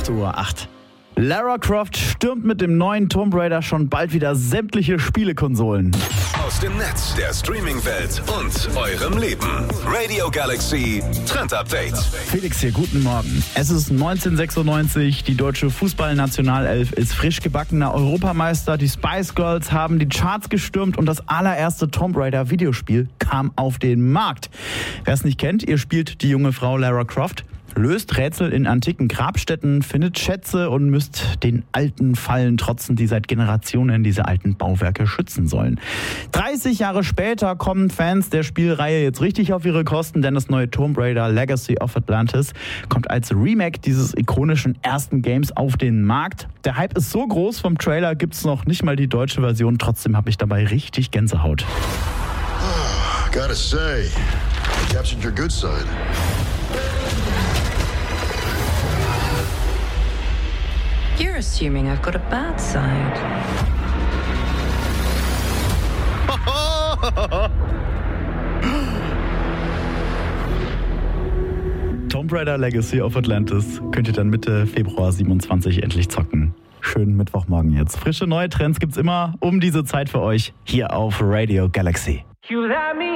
8:08 Uhr. Lara Croft stürmt mit dem neuen Tomb Raider schon bald wieder sämtliche Spielekonsolen. Aus dem Netz, der Streaming-Welt und eurem Leben. Radio Galaxy Trend Update. Felix hier, guten Morgen. Es ist 1996, die deutsche Fußballnationalelf ist frisch gebackener Europameister. Die Spice Girls haben die Charts gestürmt und das allererste Tomb Raider Videospiel kam auf den Markt. Wer es nicht kennt, ihr spielt die junge Frau Lara Croft, löst Rätsel in antiken Grabstätten, findet Schätze und müsst den alten Fallen trotzen, die seit Generationen diese alten Bauwerke schützen sollen. 30 Jahre später kommen Fans der Spielreihe jetzt richtig auf ihre Kosten, denn das neue Tomb Raider Legacy of Atlantis kommt als Remake dieses ikonischen ersten Games auf den Markt. Der Hype ist so groß, vom Trailer gibt's noch nicht mal die deutsche Version, trotzdem habe ich dabei richtig Gänsehaut. Oh, gotta say, you captured your good side. You're assuming I've got a bad side. Tomb Raider Legacy of Atlantis könnt ihr dann Mitte Februar 27 endlich zocken. Schönen Mittwochmorgen jetzt. Frische neue Trends gibt's immer um diese Zeit für euch hier auf Radio Galaxy.